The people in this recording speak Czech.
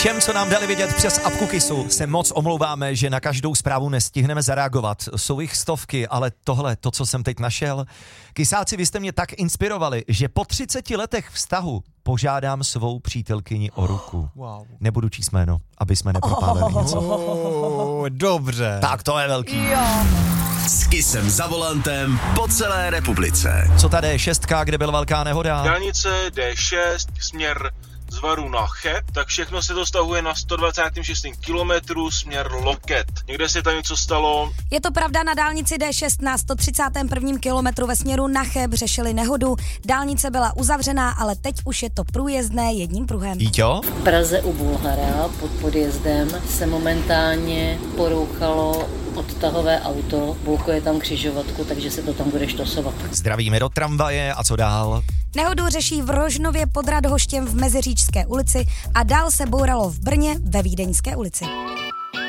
Všem, co nám dali vědět přes apku Kissu, se moc omlouváme, že na každou zprávu nestihneme zareagovat. Jsou jich stovky, ale tohle, to, co jsem teď našel. Kysáci, vy jste mě tak inspirovali, že po 30 letech vztahu požádám svou přítelkyni o ruku. Wow. Nebudu číst jméno, aby jsme nepropálili něco. Dobře. Tak to je velký. Jo. S Kissem za volantem po celé republice. Co ta D6, kde byla velká nehoda? Dálnice D6, směr z Varu na Cheb, tak všechno se dostahuje na 126. kilometru, směr Loket. Někde se tam něco stalo. Je to pravda, na dálnici D6 na 131. kilometru ve směru na Cheb řešili nehodu. Dálnice byla uzavřená, ale teď už je to průjezdné jedním pruhem. Jíťo? V Praze u Bulhara pod podjezdem se momentálně porouchalo odtahové auto, blokuje tam křižovatku, takže se to tam bude štosovat. Zdravíme do tramvaje a co dál? Nehodu řeší v Rožnově pod Radhoštěm v Meziříčské ulici a dál se bouralo v Brně ve Vídeňské ulici.